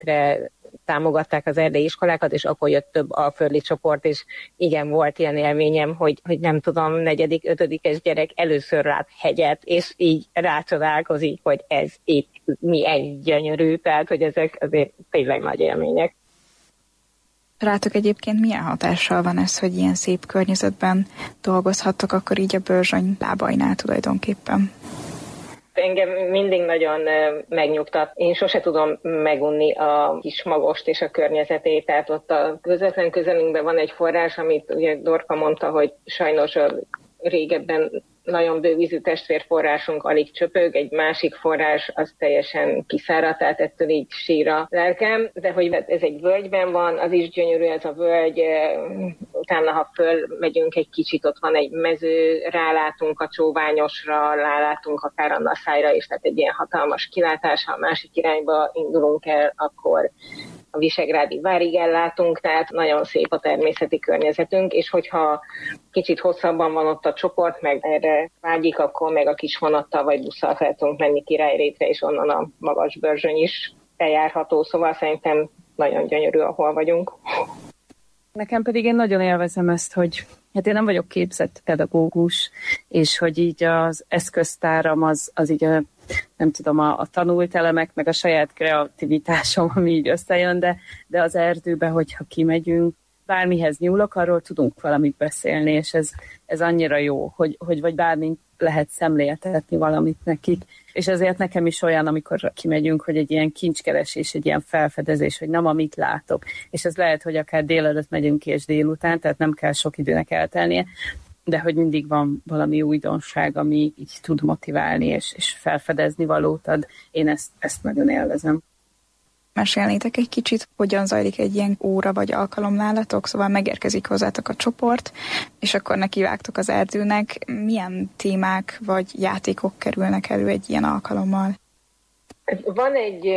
létre támogatták az erdélyi iskolákat, és akkor jött több alföldi csoport, és igen, volt ilyen élményem, hogy nem tudom, 4., 5. gyerek először lát hegyet, és így rácsodálkozik, hogy ez itt milyen gyönyörű, tehát, hogy ezek azért tényleg nagy élmények. Rátok egyébként milyen hatással van ez, hogy ilyen szép környezetben dolgozhattok, akkor így a Börzsöny lábainál tulajdonképpen? Engem mindig nagyon megnyugtat. Én sose tudom megunni a kis Magost és a környezetét, tehát ott a közvetlen közelünkben van egy forrás, amit ugye Dorka mondta, hogy sajnos a régebben nagyon bővízű testvérforrásunk alig csöpög, egy másik forrás az teljesen kiszáradt, tehát ettől így sír a lelkem, de hogy ez egy völgyben van, az is gyönyörű ez a völgy, utána ha fölmegyünk egy kicsit, ott van egy mező, rálátunk a Csóványosra, rálátunk akár a Naszályra is, tehát egy ilyen hatalmas kilátás, ha a másik irányba indulunk el, akkor a Visegrádi várig ellátunk, tehát nagyon szép a természeti környezetünk, és hogyha kicsit hosszabban van ott a csoport, meg erre vágyik, akkor meg a kis vonattal vagy busszal fel tudunk menni Királyrétre, és onnan a Magas-Börzsöny is eljárható, szóval szerintem nagyon gyönyörű, ahol vagyunk. Nekem pedig én nagyon élvezem ezt, hogy hát én nem vagyok képzett pedagógus, és hogy így az eszköztáram az így nem tudom, a tanult elemek, meg a saját kreativitásom, ami így összejön, de az erdőbe, hogyha kimegyünk, bármihez nyúlok, arról tudunk valamit beszélni, és ez annyira jó, hogy vagy bármint lehet szemléltetni valamit nekik. És ezért nekem is olyan, amikor kimegyünk, hogy egy ilyen kincskeresés, egy ilyen felfedezés, hogy nem amit látok. És ez lehet, hogy akár délelőtt megyünk ki, és délután, tehát nem kell sok időnek eltelnie, de hogy mindig van valami újdonság, ami így tud motiválni, és felfedezni valót ad. Én ezt nagyon élvezem. Mesélnétek egy kicsit, hogyan zajlik egy ilyen óra vagy alkalom nálatok, szóval megérkezik hozzátok a csoport, és akkor nekivágtok az erdőnek. Milyen témák vagy játékok kerülnek elő egy ilyen alkalommal? Van egy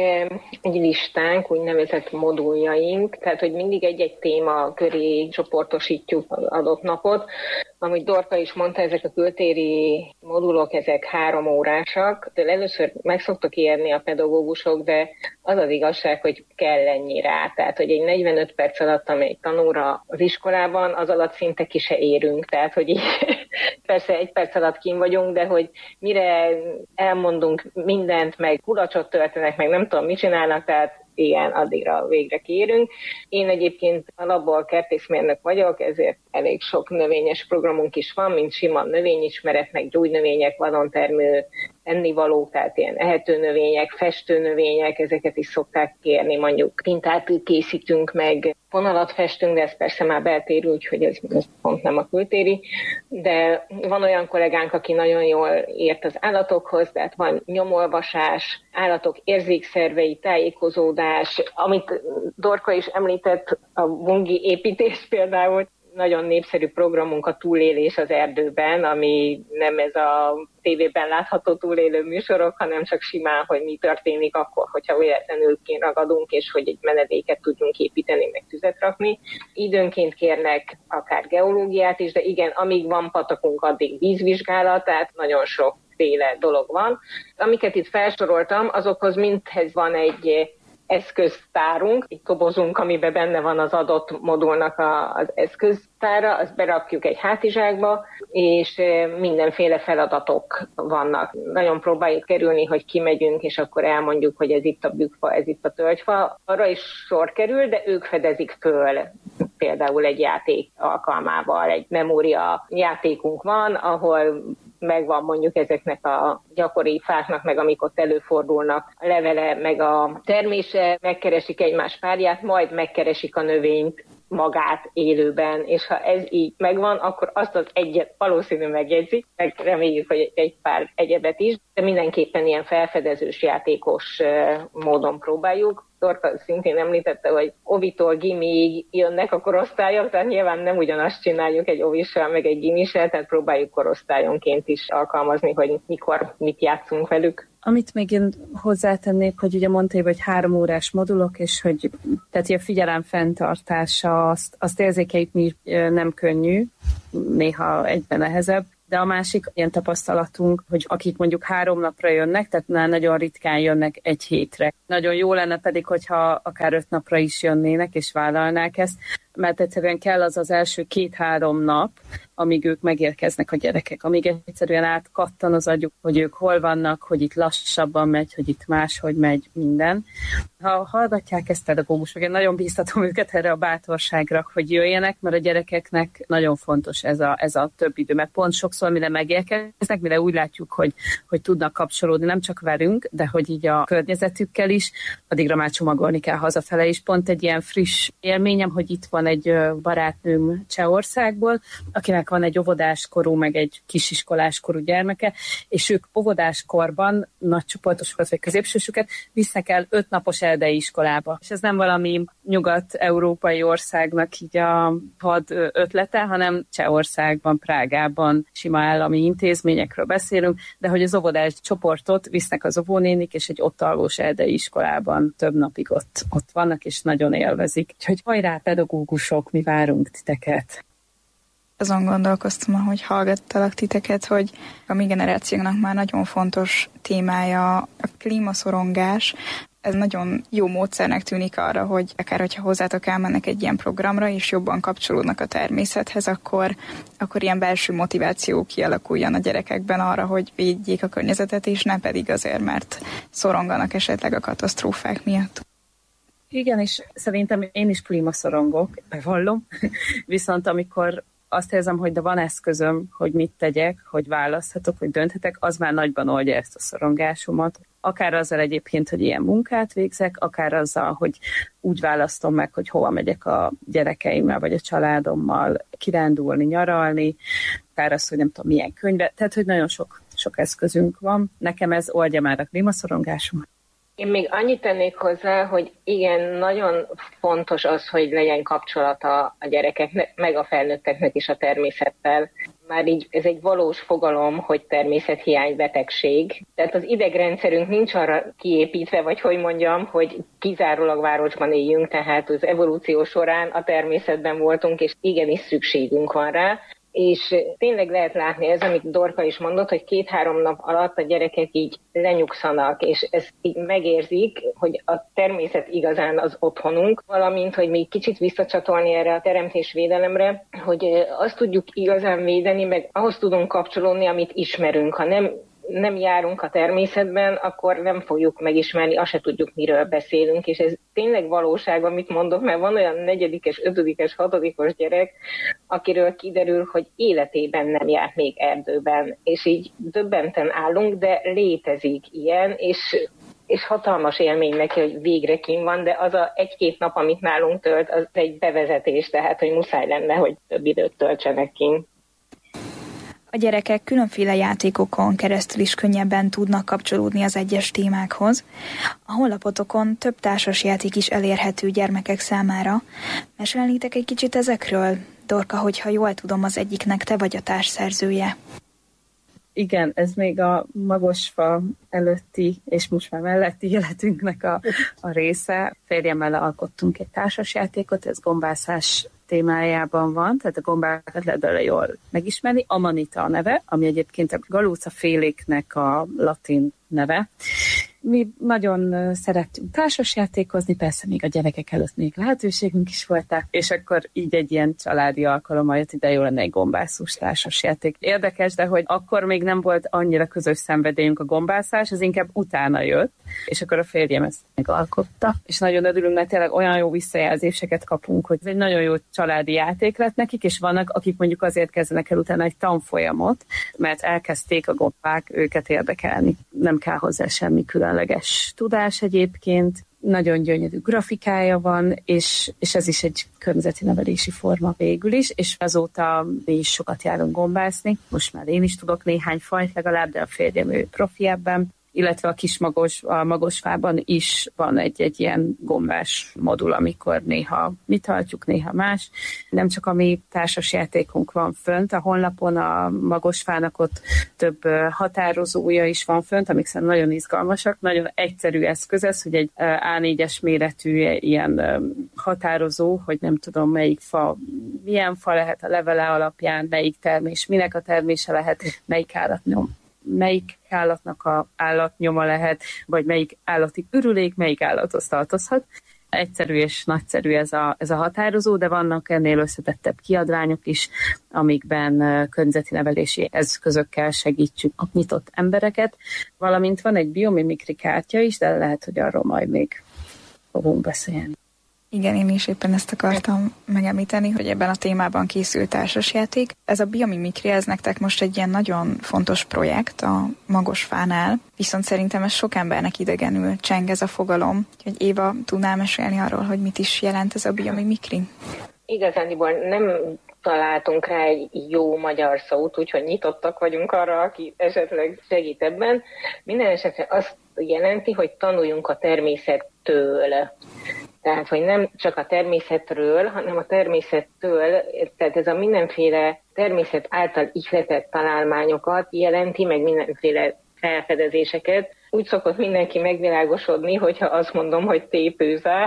listánk, úgynevezett moduljaink, tehát hogy mindig egy téma köré csoportosítjuk az adott napot. Amit Dorka is mondta, ezek a kültéri modulok, ezek 3 órásak. Először meg szoktak érni a pedagógusok, de az az igazság, hogy kell ennyi rá. Tehát, hogy egy 45 perc alatt, amely egy tanóra az iskolában, az alatt szinte ki se érünk. Tehát, hogy így, persze 1 perc alatt kín vagyunk, de hogy mire elmondunk mindent, meg kulacsot töltenek, meg nem tudom, mit csinálnak, tehát igen, addigra végre kiérünk. Én egyébként alapból kertészmérnök vagyok, ezért elég sok növényes programunk is van, mint sima növényismeret, meg gyógynövények, vadontermő, ennivalók, tehát ilyen ehető növények, festő növények, ezeket is szokták kérni, mondjuk pintát készítünk, meg vonalat festünk, de ez persze már beltéri, úgyhogy ez pont nem a kültéri. De van olyan kollégánk, aki nagyon jól ért az állatokhoz, tehát van nyomolvasás, állatok érzékszervei, tájékozódás, amit Dorka is említett, a bungi építés például, nagyon népszerű programunk a túlélés az erdőben, ami nem ez a tévében látható túlélő műsorok, hanem csak simán, hogy mi történik akkor, hogyha véletlenül ragadunk, és hogy egy menedéket tudjunk építeni, meg tüzet rakni. Időnként kérnek akár geológiát is, de igen, amíg van patakunk, addig vízvizsgálat, tehát nagyon sokféle dolog van. Amiket itt felsoroltam, azokhoz mindhez van egy eszköztárunk, egy dobozunk, amiben benne van az adott modulnak az eszköztára, azt berakjuk egy hátizsákba, és mindenféle feladatok vannak. Nagyon próbáljuk kerülni, hogy kimegyünk, és akkor elmondjuk, hogy ez itt a bükkfa, ez itt a tölgyfa. Arra is sor kerül, de ők fedezik föl. Például egy játék alkalmával, egy memória játékunk van, ahol megvan mondjuk ezeknek a gyakori fáknak, meg amik ott előfordulnak, a levele, meg a termése, megkeresik egymás párját, majd megkeresik a növényt magát élőben, és ha ez így megvan, akkor azt az egyet valószínű megjegyzik, meg reméljük, hogy egy pár egyebet is, de mindenképpen ilyen felfedezős, játékos módon próbáljuk. Dorka szintén említette, hogy ovitól gimiig jönnek a korosztályok, tehát nyilván nem ugyanazt csináljuk egy ovissal, meg egy gimissel, tehát próbáljuk korosztályonként is alkalmazni, hogy mikor mit játszunk velük. Amit még én hozzátennék, hogy ugye mondtál, hogy 3 órás modulok, és hogy tehát a figyelem fenntartása, azt érzékeljük mi nem könnyű, néha egyben nehezebb, De a másik ilyen tapasztalatunk, hogy akik mondjuk 3 napra jönnek, tehát nagyon ritkán jönnek 1 hétre. Nagyon jó lenne pedig, hogyha akár 5 napra is jönnének, és vállalnák ezt, mert egyszerűen kell az első 2-3 nap, amíg ők megérkeznek a gyerekek, amíg egyszerűen átkattan az agyuk, hogy ők hol vannak, hogy itt lassabban megy, hogy itt máshogy megy minden. Ha hallgatják ezt pedagógusok, én nagyon bíztatom őket erre a bátorságra, hogy jöjjenek, mert a gyerekeknek nagyon fontos ez a több idő, mert pont sokszor, mire megérkeznek, mire úgy látjuk, hogy tudnak kapcsolódni nem csak velünk, de hogy így a környezetükkel is, addigra már csomagolni kell hazafele is. Pont egy ilyen friss élményem, hogy itt van egy barátnőm Csehországból, akinek van egy óvodáskorú, meg egy kisiskoláskorú gyermeke, és ők óvodáskorban nagy csoportosokat, vagy középsősöket visznek el 5 napos erdei iskolába. És ez nem valami nyugat-európai országnak így a vad ötlete, hanem Csehországban, Prágában sima állami intézményekről beszélünk, de hogy az óvodás csoportot visznek az óvónénik, és egy ott alvós erdei iskolában több napig ott vannak, és nagyon élvezik. Úgyhogy hajrá, pedagógusok, mi várunk titeket! Azon gondolkoztam, ahogy hallgattalak titeket, hogy a mi generációnak már nagyon fontos témája a klímaszorongás. Ez nagyon jó módszernek tűnik arra, hogy akár hogyha hozzátok elmennek egy ilyen programra, és jobban kapcsolódnak a természethez, akkor ilyen belső motiváció kialakuljon a gyerekekben arra, hogy védjék a környezetet, és nem pedig azért, mert szoronganak esetleg a katasztrófák miatt. Igen, és szerintem én is klímaszorongok, bevallom, viszont amikor azt érzem, hogy de van eszközöm, hogy mit tegyek, hogy választhatok, hogy dönthetek, az már nagyban oldja ezt a szorongásomat. Akár azzal egyébként, hogy ilyen munkát végzek, akár azzal, hogy úgy választom meg, hogy hova megyek a gyerekeimmel, vagy a családommal kirándulni, nyaralni, akár az, hogy nem tudom, milyen könyvet, tehát, hogy nagyon sok eszközünk van. Nekem ez oldja már a klímaszorongásomat. Én még annyit tennék hozzá, hogy igen, nagyon fontos az, hogy legyen kapcsolata a gyerekeknek, meg a felnőtteknek is a természettel. Már így ez egy valós fogalom, hogy természethiány betegség. Tehát az idegrendszerünk nincs arra kiépítve, vagy hogy mondjam, hogy kizárólag városban éljünk, tehát az evolúció során a természetben voltunk, és igenis szükségünk van rá. És tényleg lehet látni ez, amit Dorka is mondott, hogy 2-3 nap alatt a gyerekek így lenyugszanak, és ezt így megérzik, hogy a természet igazán az otthonunk, valamint, hogy még kicsit visszacsatolni erre a teremtésvédelemre, hogy azt tudjuk igazán védeni, meg ahhoz tudunk kapcsolódni, amit ismerünk. Ha nem járunk a természetben, akkor nem fogjuk megismerni, azt se tudjuk, miről beszélünk, és ez tényleg valóság, amit mondok, mert van olyan 4., 5., 6. gyerek, akiről kiderül, hogy életében nem járt még erdőben, és így döbbenten állunk, de létezik ilyen, és hatalmas élmény neki, hogy végre kín van, de az a 1-2 nap, amit nálunk tölt, az egy bevezetés, tehát, hogy muszáj lenne, hogy több időt töltsenek kín. A gyerekek különféle játékokon keresztül is könnyebben tudnak kapcsolódni az egyes témákhoz. A honlapotokon több társasjáték is elérhető gyermekek számára. Mesélnétek egy kicsit ezekről? Dorka, hogyha jól tudom, az egyiknek te vagy a társszerzője. Igen, ez még a Magosfa előtti, és most már melletti életünknek a része. Férjemmel alkottunk egy társasjátékot, ez gombászás témájában van, tehát a gombákat lehet belőle jól megismerni. Amanita a neve, ami egyébként a galócaféléknek a latin neve. Mi nagyon szerettünk társasjátékozni, persze még a gyerekek előtt még lehetőségünk is voltak, és akkor így egy ilyen családi alkalommal jött ide, jó lenne egy gombászós társasjáték. Érdekes, de hogy akkor még nem volt annyira közös szenvedélyünk a gombászás, ez inkább utána jött, és akkor a férjem ezt megalkotta, és nagyon örülünk, mert tényleg olyan jó visszajelzéseket kapunk, hogy ez egy nagyon jó családi játék lett nekik, és vannak, akik mondjuk azért kezdenek el utána egy tanfolyamot, mert elkezdték a gombák őket érdekelni. Nem kell hozzá semmi különleges tudás egyébként, nagyon gyönyörű grafikája van, és ez is egy környezeti nevelési forma végül is, és azóta mi is sokat járunk gombászni. Most már én is tudok néhány fajt legalább, de a férjem ő profi ebben, illetve a Magosfában is van egy ilyen gombás modul, amikor néha mi tartjuk, néha más. Nem csak a mi társasjátékunk van fönt, a honlapon a Magosfának ott több határozója is van fönt, amik szerintem nagyon izgalmasak, nagyon egyszerű eszköz ez, hogy egy A4-es méretű ilyen határozó, hogy nem tudom melyik fa milyen fa lehet a levele alapján, melyik termés, minek a termése lehet, melyik állatnak a állatnyoma lehet, vagy melyik állati ürülék, melyik állathoz tartozhat. Egyszerű és nagyszerű ez a határozó, de vannak ennél összetettebb kiadványok is, amikben környezeti nevelési eszközökkel segítsük a nyitott embereket, valamint van egy biomimikri kártya is, de lehet, hogy arról majd még fogunk beszélni. Igen, én is éppen ezt akartam megemlíteni, hogy ebben a témában készült társasjáték. Ez a biomimikri, ez nektek most egy ilyen nagyon fontos projekt a Magosfánál, viszont szerintem ez sok embernek idegenül cseng ez a fogalom. Hogy Éva, tudnál mesélni arról, hogy mit is jelent ez a biomimikri? Igazániból nem találtunk rá egy jó magyar szót, úgyhogy nyitottak vagyunk arra, aki esetleg segít ebben. Minden esetre azt jelenti, hogy tanuljunk a természettől. Tehát, hogy nem csak a természetről, hanem a természettől, tehát ez a mindenféle természet által ihletett találmányokat jelenti, meg mindenféle felfedezéseket. Úgy szokott mindenki megvilágosodni, hogyha azt mondom, hogy tépőzár,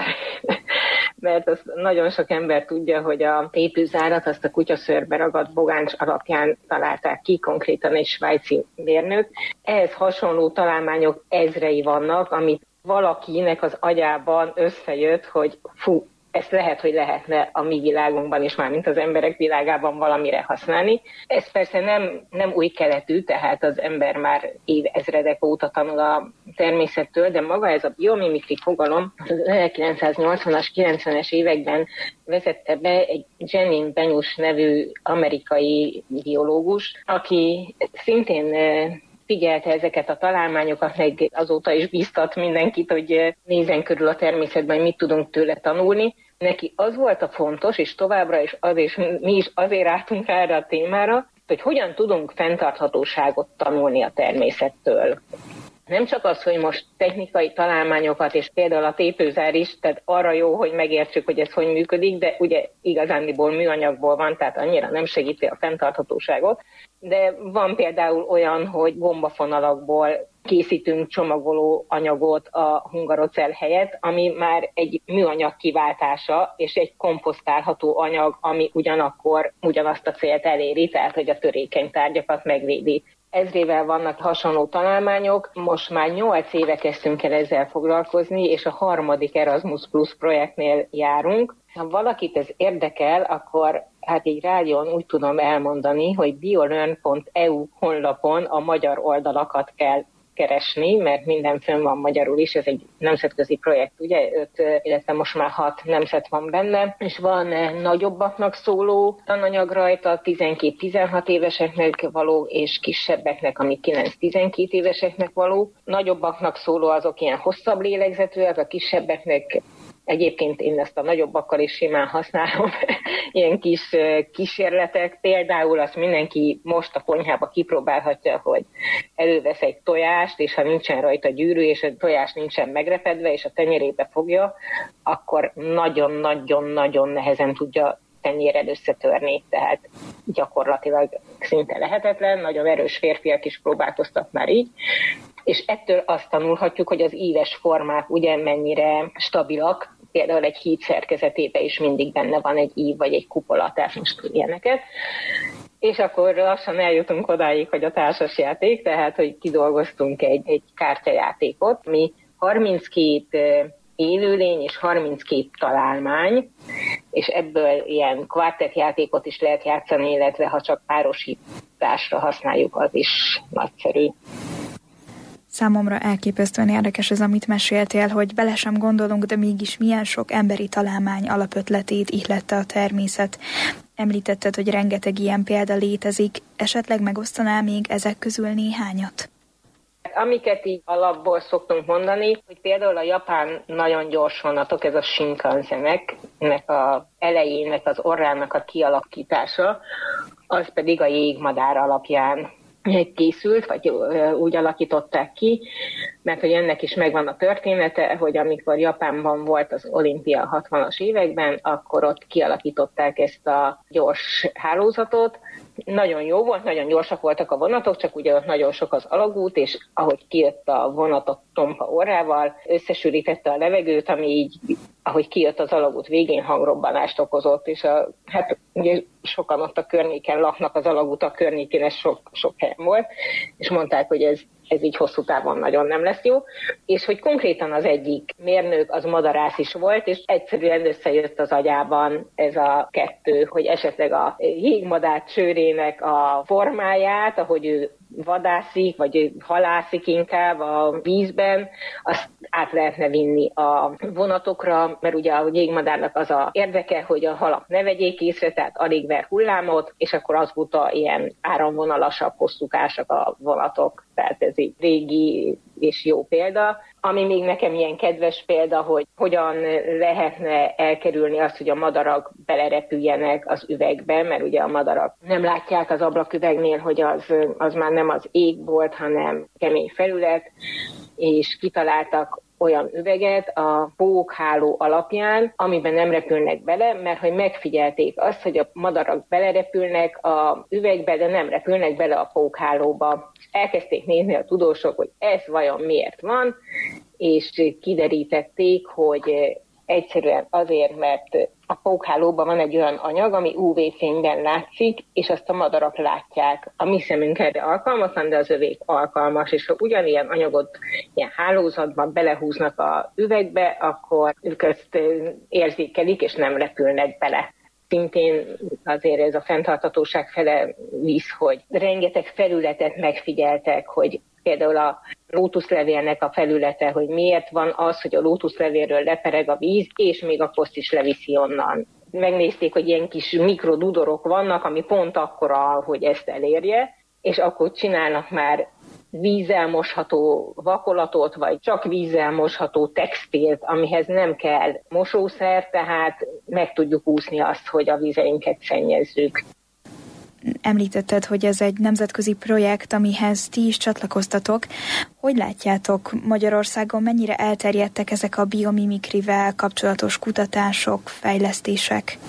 mert azt nagyon sok ember tudja, hogy a tépőzárat azt a kutyaszőrbe ragadt bogáncs alapján találták ki, konkrétan egy svájci mérnök. Ehhez hasonló találmányok ezrei vannak, amit valakinek az agyában összejött, hogy ezt lehet, hogy lehetne a mi világunkban is, már mint az emberek világában valamire használni. Ez persze nem új keletű, tehát az ember már évezredek óta tanul a természettől, de maga ez a biomimikri fogalom az 1980-as, 90-es években vezette be egy Janine Benyus nevű amerikai biológus, aki szintén figyelte ezeket a találmányokat, meg azóta is bíztat mindenkit, hogy nézzen körül a természetben, mit tudunk tőle tanulni. Neki az volt a fontos, és továbbra is az, és mi is azért álltunk erre a témára, hogy hogyan tudunk fenntarthatóságot tanulni a természettől. Nem csak az, hogy most technikai találmányokat, és például a tépőzár is, tehát arra jó, hogy megértsük, hogy ez hogy működik, de ugye igazándiból műanyagból van, tehát annyira nem segíti a fenntarthatóságot. De van például olyan, hogy gombafonalakból készítünk csomagoló anyagot a hungarocell helyett, ami már egy műanyag kiváltása, és egy komposztálható anyag, ami ugyanakkor ugyanazt a célt eléri, tehát hogy a törékeny tárgyakat megvédi. Ezrével vannak hasonló találmányok, most már 8 éve kezdtünk el ezzel foglalkozni, és a 3. Erasmus Plus projektnél járunk. Ha valakit ez érdekel, akkor hát így rádión úgy tudom elmondani, hogy biolearn.eu honlapon a magyar oldalakat kell keresni, mert minden fönn van magyarul is, ez egy nemzetközi projekt, ugye, 5, illetve most már 6 nemzet van benne, és van nagyobbaknak szóló tananyag rajta, 12-16 éveseknek való, és kisebbeknek, ami 9-12 éveseknek való. Nagyobbaknak szóló azok ilyen hosszabb lélegzetűek, a kisebbeknek egyébként én ezt a nagyobbakkal is simán használom, ilyen kis kísérletek. Például azt mindenki most a konyhába kipróbálhatja, hogy elővesz egy tojást, és ha nincsen rajta gyűrű, és a tojás nincsen megrepedve, és a tenyerébe fogja, akkor nagyon-nagyon-nagyon nehezen tudja tenyéred összetörni, tehát gyakorlatilag szinte lehetetlen, nagyon erős férfiak is próbálkoztak már így. És ettől azt tanulhatjuk, hogy az íves formák ugye mennyire stabilak, például egy híd szerkezetében is mindig benne van egy ív vagy egy kupola, tehát most ilyeneket. És akkor lassan eljutunk odáig, hogy a társasjáték, tehát hogy kidolgoztunk egy kártyajátékot, mi 32 élőlény és 32 találmány, és ebből ilyen kvartettjátékot is lehet játszani, illetve ha csak párosításra használjuk, az is nagyszerű. Számomra elképesztően érdekes ez, amit meséltél, hogy bele sem gondolunk, de mégis milyen sok emberi találmány alapötletét ihlette a természet. Említetted, hogy rengeteg ilyen példa létezik, esetleg megosztanál még ezek közül néhányat? Amiket így alapból szoktunk mondani, hogy például a japán nagyon gyors vonatok, ez a Shinkansenek a elejének, az orrának a kialakítása, az pedig a jégmadár alapján készült, vagy úgy alakították ki, mert hogy ennek is megvan a története, hogy amikor Japánban volt az olimpia 60-as években, akkor ott kialakították ezt a gyors hálózatot. Nagyon jó volt, nagyon gyorsak voltak a vonatok, csak ugye ott nagyon sok az alagút, és ahogy kijött a vonat a tompa orrával, összesűrítette a levegőt, ami így ahogy kijött az alagút végén, hangrobbanást okozott, és hát ugye sokan ott a környéken laknak, az alagútak környékén, ez sok helyen volt, és mondták, hogy ez így hosszú távon nagyon nem lesz jó, és hogy konkrétan az egyik mérnök az madarász is volt, és egyszerűen összejött az agyában ez a kettő, hogy esetleg a jégmadár csőrének a formáját, ahogy ő vadászik, vagy ő halászik inkább a vízben, azt át lehetne vinni a vonatokra, mert ugye a jégmadárnak az a érdeke, hogy a halak ne vegyék észre, tehát alig ver hullámot, és akkor azóta ilyen áramvonalasabb, hosszúkásak a vonatok. Tehát ez egy régi és jó példa. Ami még nekem ilyen kedves példa, hogy hogyan lehetne elkerülni azt, hogy a madarak belerepüljenek az üvegbe, mert ugye a madarak nem látják az ablaküvegnél, hogy az már nem az ég volt, hanem kemény felület, és kitaláltak olyan üveget a pókháló alapján, amiben nem repülnek bele, mert hogy megfigyelték azt, hogy a madarak belerepülnek a üvegbe, de nem repülnek bele a pókhálóba. Elkezdték nézni a tudósok, hogy ez vajon miért van, és kiderítették, hogy egyszerűen azért, mert a pókhálóban van egy olyan anyag, ami UV-fényben látszik, és azt a madarak látják. A mi szemünk erre alkalmatlan, de az övék alkalmas, és ha ugyanilyen anyagot ilyen hálózatban belehúznak a üvegbe, akkor ők ezt érzékelik, és nem repülnek bele. Szintén azért ez a fenntarthatóság fele visz, hogy rengeteg felületet megfigyeltek, hogy például a lótuszlevélnek a felülete, hogy miért van az, hogy a lótuszlevélről lepereg a víz, és még a poszt is leviszi onnan. Megnézték, hogy ilyen kis mikrodudorok vannak, ami pont akkora, hogy ezt elérje, és akkor csinálnak már vízzel mosható vakolatot, vagy csak vízzel mosható textilt, amihez nem kell mosószer, tehát meg tudjuk úszni azt, hogy a vizeinket szennyezzük. Említetted, hogy ez egy nemzetközi projekt, amihez ti is csatlakoztatok. Hogy látjátok, Magyarországon mennyire elterjedtek ezek a biomimikrivel kapcsolatos kutatások, fejlesztések?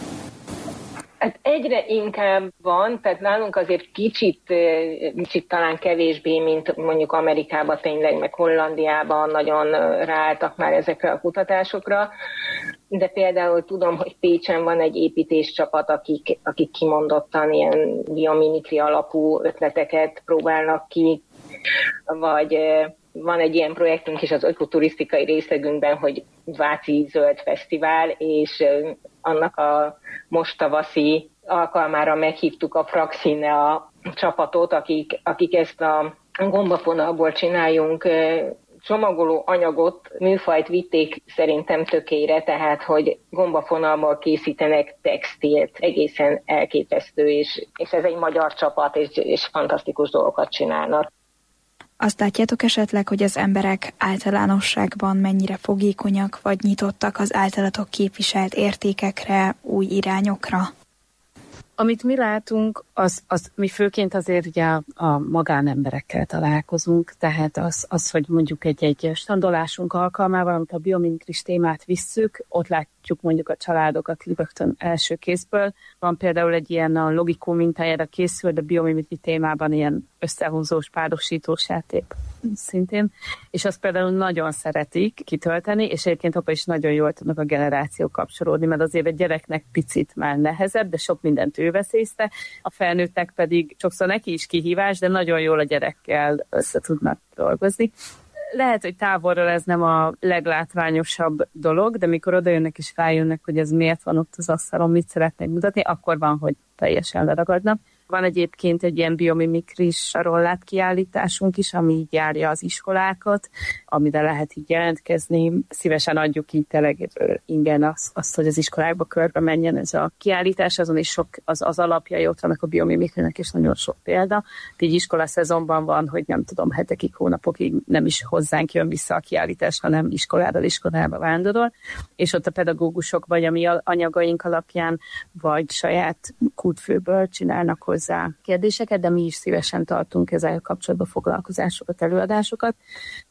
Hát egyre inkább van, tehát nálunk azért kicsit talán kevésbé, mint mondjuk Amerikában tényleg, meg Hollandiában nagyon ráálltak már ezekre a kutatásokra, de például tudom, hogy Pécsen van egy építéscsapat, akik kimondottan ilyen biomimikri alapú ötleteket próbálnak ki, vagy van egy ilyen projektünk is az ökoturisztikai részlegünkben, hogy Váci Zöld Fesztivál, és annak a most tavaszi alkalmára meghívtuk a Fraxine a csapatot, akik ezt a gombafonalból csináljunk csomagoló anyagot, műfajt vitték szerintem tökére, tehát hogy gombafonalból készítenek textilt, egészen elképesztő, és ez egy magyar csapat, és fantasztikus dolgokat csinálnak. Azt látjátok esetleg, hogy az emberek általánosságban mennyire fogékonyak vagy nyitottak az általatok képviselt értékekre, új irányokra? Amit mi látunk, az mi főként azért ugye a magánemberekkel találkozunk, tehát az, hogy mondjuk egy standolásunk alkalmával, amit a biomimikris témát visszük, ott látjuk mondjuk a családokat rögtön első kézből. Van például egy ilyen a Logikó mintájára készült, a biomimikri témában ilyen összehúzós, párosítós játék szintén, és azt például nagyon szeretik kitölteni, és egyébként abban is nagyon jól tudnak a generációk kapcsolódni, mert azért egy gyereknek picit már nehezebb, de sok mindent ő vesz észre, a felnőttek pedig sokszor neki is kihívás, de nagyon jól a gyerekkel össze tudnak dolgozni. Lehet, hogy távolról ez nem a leglátványosabb dolog, de mikor odajönnek és rájönnek, hogy ez miért van ott az asztalon, mit szeretnék mutatni, akkor van, hogy teljesen leragadnak. Van egyébként egy ilyen biomimikris rollát kiállításunk is, ami így járja az iskolákat, amire lehet így jelentkezni. Szívesen adjuk így tényleg ingyen azt, hogy az iskolákba körbe menjen ez a kiállítás, azon is sok az alapjai ott vannak a biomimikrinek, és nagyon sok példa. Így iskola szezonban van, hogy nem tudom, hetekig, hónapokig nem is hozzánk jön vissza a kiállítás, hanem iskoláról iskolába vándorol, és ott a pedagógusok vagy a mi anyagaink alapján, vagy saját kútfőből csinálnak hozzá kérdéseket, de mi is szívesen tartunk ezzel kapcsolatban foglalkozásokat, előadásokat.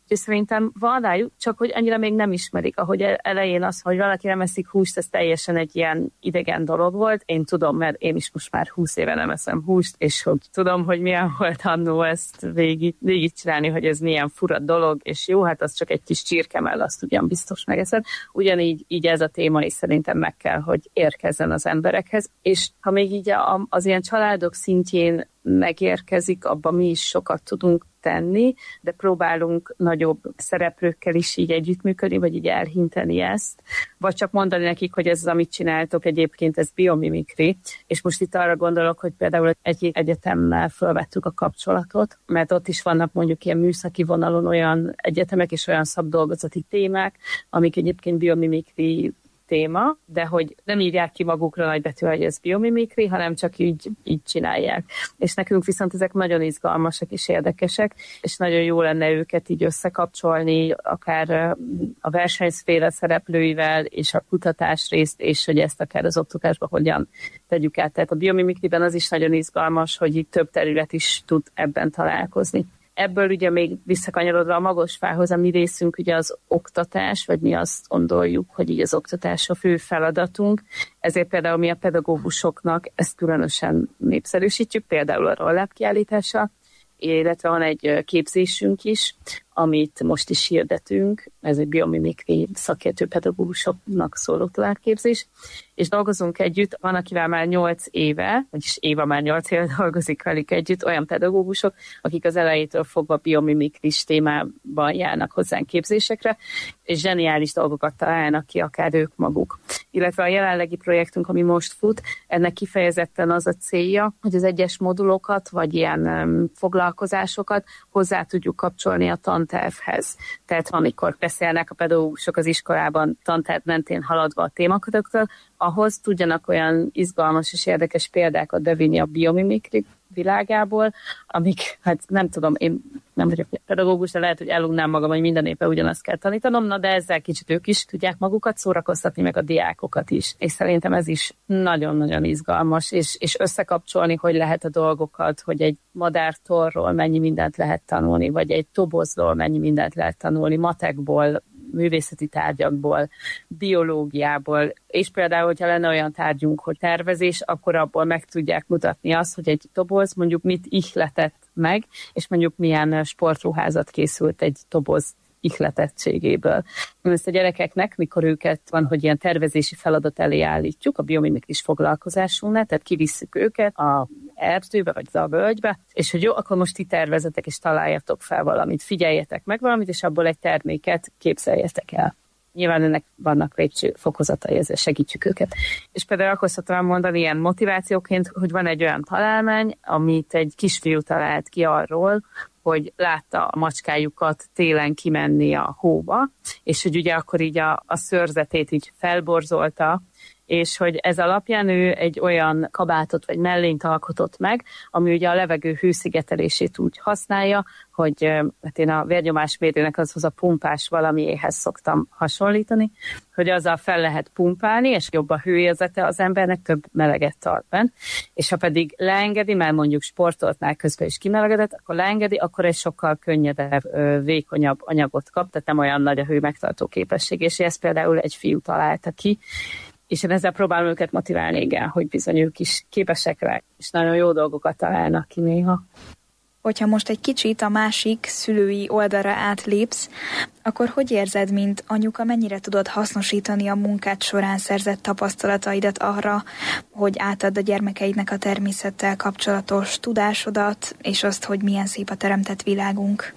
És szerintem van rájuk, csak hogy annyira még nem ismerik. Ahogy elején az, hogy valaki nem eszik húst, ez teljesen egy ilyen idegen dolog volt. Én tudom, mert én is most már 20 éve nem eszem húst, és hogy tudom, hogy milyen volt annó ezt végig csinálni, hogy ez milyen fura dolog, és jó, hát az csak egy kis csirkemell, azt ugyan biztos megeszed. Ugyanígy ez a téma is szerintem meg kell, hogy érkezzen az emberekhez. És ha még így az ilyen családok szintjén megérkezik, abban mi is sokat tudunk tenni, de próbálunk nagyobb szereplőkkel is így együttműködni, vagy így elhinteni ezt, vagy csak mondani nekik, hogy ez, amit csináltok egyébként, ez biomimikri, és most itt arra gondolok, hogy például egy egyetemmel felvettük a kapcsolatot, mert ott is vannak mondjuk ilyen műszaki vonalon olyan egyetemek és olyan szakdolgozati témák, amik egyébként biomimikri téma, de hogy nem írják ki magukra nagybetűvel, hogy ez biomimikri, hanem csak így csinálják. És nekünk viszont ezek nagyon izgalmasak és érdekesek, és nagyon jó lenne őket így összekapcsolni, akár a versenyszféra szereplőivel, és a kutatás részt, és hogy ezt akár az oktatásban hogyan tegyük át. Tehát a biomimikriben az is nagyon izgalmas, hogy itt több terület is tud ebben találkozni. Ebből ugye még visszakanyarodva a Magosfához, a mi részünk ugye az oktatás, vagy mi azt gondoljuk, hogy így az oktatás a fő feladatunk. Ezért például mi a pedagógusoknak ezt különösen népszerűsítjük, például a rollab kiállítással, illetve van egy képzésünk is, amit most is hirdetünk, ez egy biomimikri szakértő pedagógusoknak szóló továbbképzés, és dolgozunk együtt, van, akivel már 8 éve, vagyis Éva már 8 éve dolgozik velük együtt, olyan pedagógusok, akik az elejétől fogva biomimikris témában járnak hozzánk képzésekre, és zseniális dolgokat találnak ki, akár ők maguk. Illetve a jelenlegi projektünk, ami most fut, ennek kifejezetten az a célja, hogy az egyes modulokat, vagy ilyen foglalkozásokat hozzá tudjuk kapcsolni a tantervhez. Tehát amikor beszélnek a pedagógusok az iskolában tanterv mentén haladva a témakörökről, ahhoz tudjanak olyan izgalmas és érdekes példákat bevinni a biomimikri világából, amik, hát nem tudom, én nem vagyok pedagógus, de lehet, hogy elugnám magam, hogy minden évben ugyanazt kell tanítanom, na de ezzel kicsit ők is tudják magukat szórakoztatni, meg a diákokat is. És szerintem ez is nagyon-nagyon izgalmas, és összekapcsolni, hogy lehet a dolgokat, hogy egy madártorról mennyi mindent lehet tanulni, vagy egy tobozról mennyi mindent lehet tanulni, matekból, művészeti tárgyakból, biológiából, és például, hogyha lenne olyan tárgyunk, hogy tervezés, akkor abból meg tudják mutatni azt, hogy egy toboz mondjuk mit ihletett meg, és mondjuk milyen sportruházat készült egy toboz ihletettségéből. Ezt a gyerekeknek, mikor őket van, hogy ilyen tervezési feladat elé állítjuk, a biomimikris foglalkozásunknál, tehát kivisszük őket a erdőbe, vagy a völgybe, és hogy jó, akkor most ti tervezetek, és találjatok fel valamit, figyeljetek meg valamit, és abból egy terméket képzeljetek el. Nyilván ennek vannak lépcsőfokozatai, ezzel segítjük őket. És például akkor szoktam mondani ilyen motivációként, hogy van egy olyan találmány, amit egy kisfiú talált ki arról, hogy látta a macskájukat télen kimenni a hóba, és hogy ugye akkor így a szőrzetét így felborzolta, és hogy ez alapján ő egy olyan kabátot vagy mellényt alkotott meg, ami ugye a levegő hőszigetelését úgy használja, hogy hát én a vérnyomásmérőnek azhoz a pumpás valamiéhez szoktam hasonlítani, hogy azzal fel lehet pumpálni, és jobb a hőérzete az embernek, több meleget tart bent, és ha pedig leengedi, mert mondjuk sportolt már közben is kimelegedett, akkor leengedi, akkor egy sokkal könnyedebb, vékonyabb anyagot kap, tehát nem olyan nagy a hő megtartó képesség, és ezt például egy fiú találta ki, és én ezzel próbálom őket motiválni, igen, hogy bizony ők is képesek rá, és nagyon jó dolgokat találnak ki néha. Hogyha most egy kicsit a másik szülői oldalra átlépsz, akkor hogy érzed, mint anyuka, mennyire tudod hasznosítani a munkád során szerzett tapasztalataidat arra, hogy átadd a gyermekeidnek a természettel kapcsolatos tudásodat, és azt, hogy milyen szép a teremtett világunk?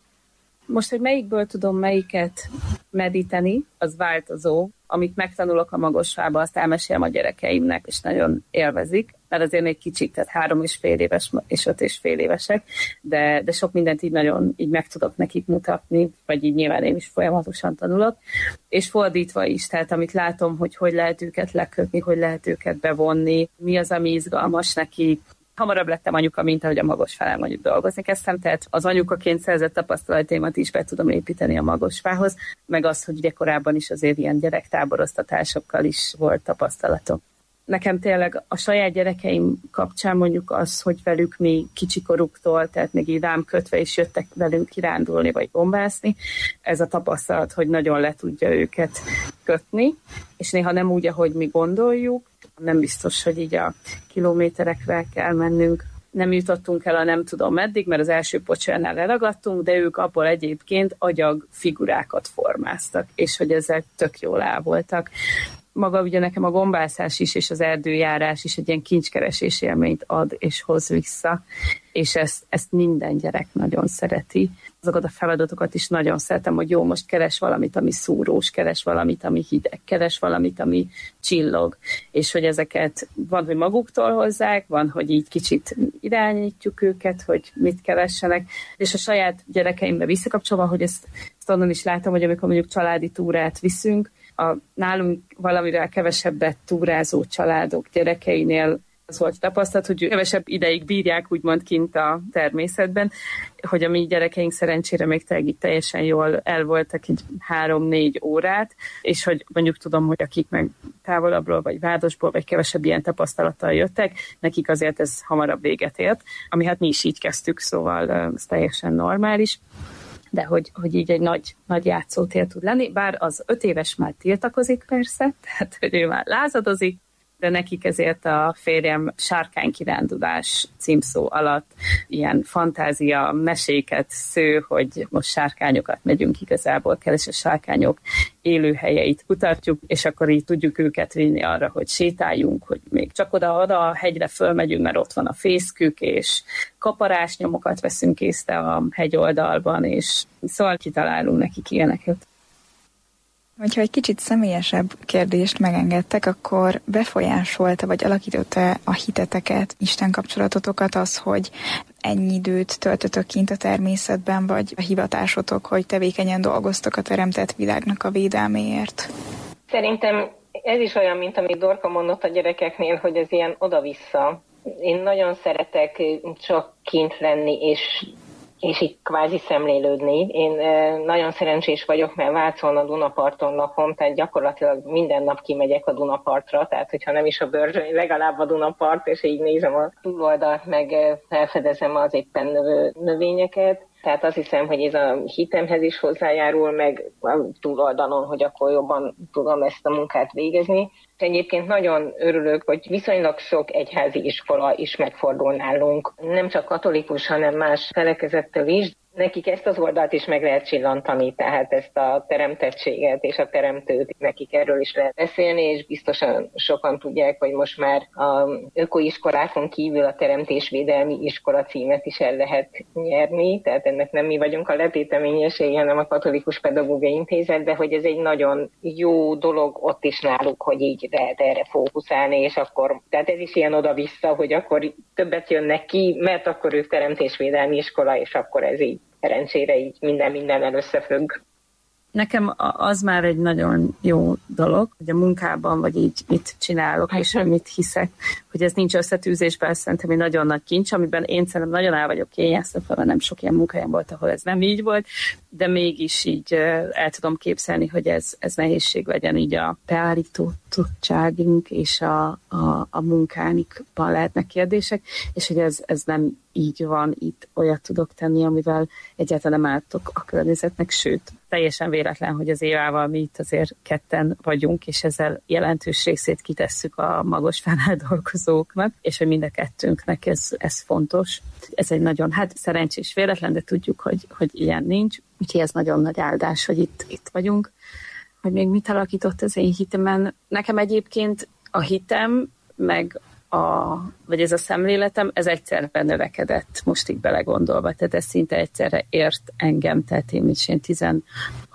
Most, hogy melyikből tudom melyiket medíteni, az változó. Amit megtanulok a Magosfába, azt elmesélem a gyerekeimnek, és nagyon élvezik, mert azért még kicsit, tehát 3,5 éves és 5,5 évesek, de sok mindent így nagyon így meg tudok nekik mutatni, vagy így nyilván én is folyamatosan tanulok, és fordítva is, tehát amit látom, hogy lehet őket lekötni, hogy lehet őket bevonni, mi az, ami izgalmas neki. Hamarabb lettem anyuka, mint ahogy a Magosfánál mondjuk dolgozni kezdtem, tehát az anyukaként szerzett tapasztalataimat is be tudom építeni a Magosfához, meg az, hogy ugye korábban is azért ilyen gyerektáboroztatásokkal is volt tapasztalatom. nekem tényleg a saját gyerekeim kapcsán mondjuk az, hogy velük még kicsikoruktól, tehát még így rám kötve is jöttek velünk kirándulni, vagy bombászni, ez a tapasztalat, hogy nagyon le tudja őket kötni, és néha nem úgy, ahogy mi gondoljuk, nem biztos, hogy így a kilométerekre kell mennünk. Nem jutottunk el a nem tudom meddig, mert az első pocsánál leragadtunk, de ők abból egyébként agyag figurákat formáztak, és hogy ezzel tök jól el voltak. Maga ugye nekem a gombászás is, és az erdőjárás is egy ilyen kincskeresés élményt ad és hoz vissza, és ezt minden gyerek nagyon szereti. Azokat a feladatokat is nagyon szeretem, hogy jó, most keres valamit, ami szúrós, keres valamit, ami hideg, keres valamit, ami csillog, és hogy ezeket van, hogy maguktól hozzák, van, hogy így kicsit irányítjuk őket, hogy mit keressenek, és a saját gyerekeimbe visszakapcsolva, hogy ezt onnan is látom, hogy amikor mondjuk családi túrát viszünk, a nálunk valamivel kevesebbet túrázó családok gyerekeinél az volt tapasztalat, hogy kevesebb ideig bírják úgymond kint a természetben, hogy a mi gyerekeink szerencsére még teljesen jól el voltak így 3-4 órát, és hogy mondjuk tudom, hogy akik meg távolabbról, vagy városból, vagy kevesebb ilyen tapasztalattal jöttek, nekik azért ez hamarabb véget ért, ami hát mi is így kezdtük, szóval ez teljesen normális. De hogy így egy nagy játszótér tud lenni, bár az 5 éves már tiltakozik persze, tehát hogy ő már lázadozik, de nekik ezért a férjem sárkánykirándulás címszó alatt ilyen fantázia meséket sző, hogy most sárkányokat megyünk igazából, keres a sárkányok élőhelyeit kutatjuk, és akkor így tudjuk őket vinni arra, hogy sétáljunk, hogy még csak oda a hegyre fölmegyünk, mert ott van a fészkük, és kaparásnyomokat veszünk észre a hegyoldalban, és szóval kitalálunk nekik ilyeneket. Hogyha egy kicsit személyesebb kérdést megengedtek, akkor befolyásolta vagy alakította a hiteteket, Isten kapcsolatotokat az, hogy ennyi időt töltötök kint a természetben, vagy a hivatásotok, hogy tevékenyen dolgoztok a teremtett világnak a védelméért? Szerintem ez is olyan, mint amit Dorka mondott a gyerekeknél, hogy ez ilyen oda-vissza. Én nagyon szeretek csak kint lenni, és így kvázi szemlélődni. Én nagyon szerencsés vagyok, mert Vácon a Dunaparton lakom, tehát gyakorlatilag minden nap kimegyek a Dunapartra, tehát hogyha nem is a Börzsöny, legalább a Dunapart, és így nézem a túloldalt, meg felfedezem az éppen növő növényeket. Tehát azt hiszem, hogy ez a hitemhez is hozzájárul, meg a túloldalon, hogy akkor jobban tudom ezt a munkát végezni. Egyébként nagyon örülök, hogy viszonylag sok egyházi iskola is megfordul nálunk. Nem csak katolikus, hanem más felekezettől is. Nekik ezt az oldalt is meg lehet csillantani, tehát ezt a teremtettséget és a teremtőt, nekik erről is lehet beszélni, és biztosan sokan tudják, hogy most már az ökoiskolákon kívül a teremtésvédelmi iskola címet is el lehet nyerni, tehát ennek nem mi vagyunk a letéteményesei, hanem a Katolikus Pedagógiai Intézet, de hogy ez egy nagyon jó dolog ott is náluk, hogy így lehet erre fókuszálni, és akkor, tehát ez is ilyen oda-vissza, hogy akkor többet jönnek ki, mert akkor ők teremtésvédelmi iskola, és akkor ez így szerencsére így mindennel összefügg. Nekem az már egy nagyon jó dolog, hogy a munkában, vagy így mit csinálok, és mit hiszek, hogy ez nincs összetűzésben, szerintem egy nagyon nagy kincs, amiben én szerintem nagyon el vagyok kényeztetve, mert nem sok ilyen munkahelyem volt, ahol ez nem így volt, de mégis így el tudom képzelni, hogy ez nehézség legyen így a beállítottságunk és a munkánikban lehetnek kérdések, és hogy ez nem így van, itt olyat tudok tenni, amivel egyáltalán nem ártok a környezetnek, sőt, teljesen véletlen, hogy az Évával mi itt azért ketten vagyunk, és ezzel jelentős részét kitesszük a Magosfánál dolgozóknak, és hogy mind a kettőnknek ez fontos. Ez egy nagyon, szerencsés véletlen, de tudjuk, hogy ilyen nincs, úgyhogy ez nagyon nagy áldás, hogy itt vagyunk. Hogy még mit alakított az én hitemen? Nekem egyébként a hitem, meg vagy ez a szemléletem, ez egyszerre növekedett, most így belegondolva, tehát ez szinte egyszerre ért engem, tehát én 16-17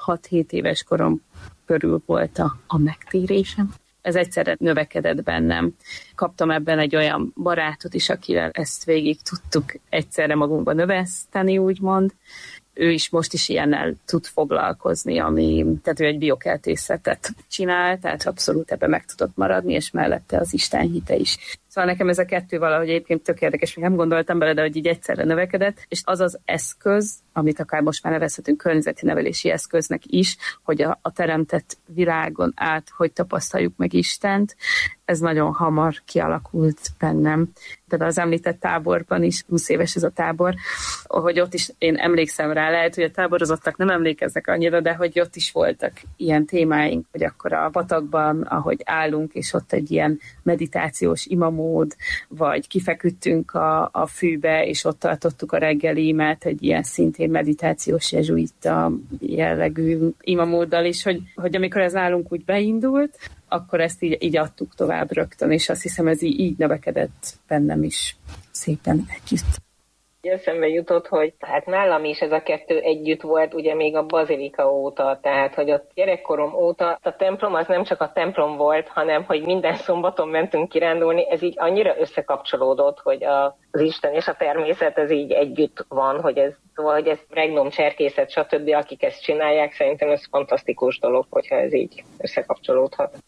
éves korom körül volt a megtérésem. Ez egyszerre növekedett bennem. Kaptam ebben egy olyan barátot is, akivel ezt végig tudtuk egyszerre magunkba növeszteni, úgymond. Ő is most is ilyennel tud foglalkozni, tehát ő egy biokertészetet csinál, tehát abszolút ebben meg tudott maradni, és mellette az Isten hite is. Szóval nekem ez a kettő valahogy egyébként tök érdekes, még nem gondoltam bele, de hogy így egyszerre növekedett, és az az eszköz, amit akár most már nevezhetünk környezeti nevelési eszköznek is, hogy a teremtett világon át, hogy tapasztaljuk meg Istent, ez nagyon hamar kialakult bennem. De az említett táborban is, 20 éves ez a tábor, hogy ott is én emlékszem rá, lehet, hogy a táborozottak nem emlékeznek annyira, de hogy ott is voltak ilyen témáink, hogy akkor a patakban, ahogy állunk, és ott egy ilyen meditációs imamód, vagy kifeküdtünk a fűbe, és ott tartottuk a reggelimet, egy ilyen szintén meditációs jezsuita jellegű imamóddal is, hogy amikor ez nálunk úgy beindult, akkor ezt így adtuk tovább rögtön, és azt hiszem ez így növekedett bennem is szépen együtt. Eszembe jutott, hogy hát nálam is ez a kettő együtt volt, ugye még a bazilika óta, tehát hogy a gyerekkorom óta a templom az nem csak a templom volt, hanem hogy minden szombaton mentünk kirándulni, ez így annyira összekapcsolódott, hogy az Isten és a természet ez így együtt van, hogy ez regnum, cserkészet, stb. Akik ezt csinálják, szerintem ez fantasztikus dolog, hogyha ez így összekapcsolódhat.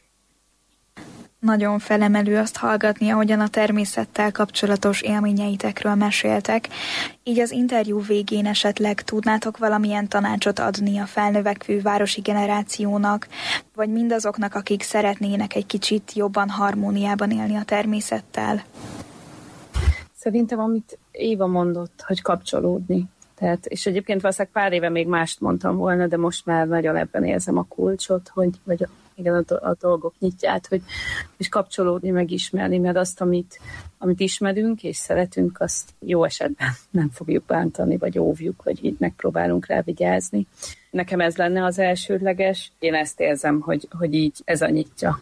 Nagyon felemelő azt hallgatni, ahogyan a természettel kapcsolatos élményeitekről meséltek. Így az interjú végén esetleg tudnátok valamilyen tanácsot adni a felnövekvő városi generációnak, vagy mindazoknak, akik szeretnének egy kicsit jobban harmóniában élni a természettel? Szerintem, amit Éva mondott, hogy kapcsolódni. Tehát, és egyébként valószínűleg pár éve még mást mondtam volna, de most már nagyon ebben érzem a kulcsot, vagy igen, a dolgok nyitját, hogy kapcsolódni, megismerni, mert azt, amit ismerünk és szeretünk, azt jó esetben nem fogjuk bántani, vagy óvjuk, vagy így megpróbálunk rá vigyázni. Nekem ez lenne az elsődleges. Én ezt érzem, hogy így ez a nyitja.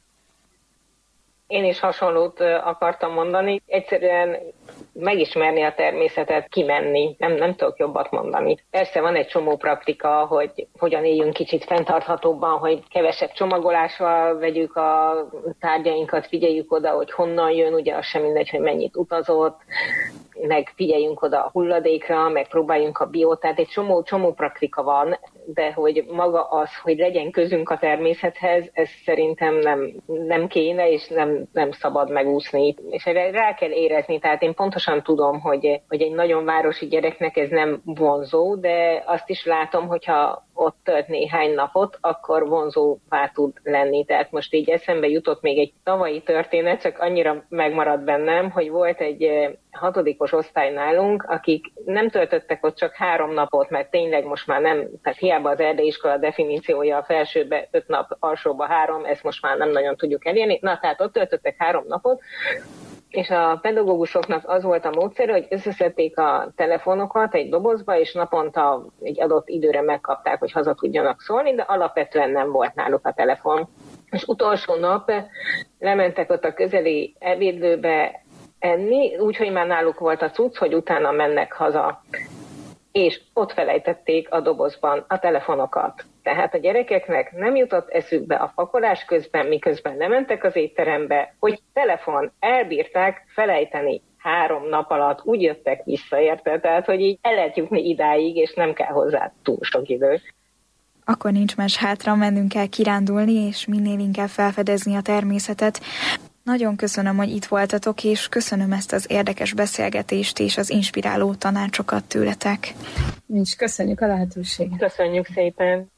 Én is hasonlót akartam mondani. Egyszerűen megismerni a természetet, kimenni, nem tudok jobbat mondani. Persze van egy csomó praktika, hogy hogyan éljünk kicsit fenntarthatóbban, hogy kevesebb csomagolással vegyük a tárgyainkat, figyeljük oda, hogy honnan jön, ugye az sem mindegy, hogy mennyit utazott, meg figyeljünk oda a hulladékra, meg próbáljunk a biót, tehát egy csomó praktika van, de hogy maga az, hogy legyen közünk a természethez, ez szerintem nem kéne, és nem szabad megúszni. És erre rá kell érezni, tehát én pontosan tudom, hogy egy nagyon városi gyereknek ez nem vonzó, de azt is látom, hogyha ott tölt néhány napot, akkor vonzóvá tud lenni. Tehát most így eszembe jutott még egy tavalyi történet, csak annyira megmaradt bennem, hogy volt egy 6. osztály nálunk, akik nem töltöttek ott csak 3 napot, mert tényleg most már nem, tehát hiába az erdei iskola definíciója a felsőbe 5 nap, alsóba 3, ezt most már nem nagyon tudjuk elérni. Na, tehát ott töltöttek 3 napot, és a pedagógusoknak az volt a módszer, hogy összeszedték a telefonokat egy dobozba, és naponta egy adott időre megkapták, hogy haza tudjanak szólni, de alapvetően nem volt náluk a telefon. És utolsó nap lementek ott a közeli ebédlőbe enni, úgyhogy már náluk volt a cucc, hogy utána mennek haza. És ott felejtették a dobozban a telefonokat. Tehát a gyerekeknek nem jutott eszükbe a pakolás közben, miközben lementek az étterembe, hogy telefon elbírták felejteni 3 nap alatt, úgy jöttek vissza, érte? Tehát, hogy így el lehet jutni idáig, és nem kell hozzá túl sok idő. Akkor nincs más hátra, mennünk kell kirándulni, és minél inkább felfedezni a természetet. Nagyon köszönöm, hogy itt voltatok, és köszönöm ezt az érdekes beszélgetést és az inspiráló tanácsokat tőletek. Mi is köszönjük a lehetőséget. Köszönjük szépen.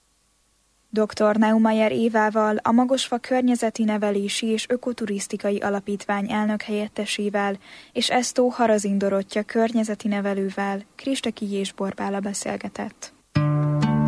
Dr. Neumayer Évával, a Magosfa Környezeti Nevelési és Ökoturisztikai Alapítvány elnök helyettesével és Esztó Harazin Dorottya környezeti nevelővel Krista Kijés Borbála beszélgetett.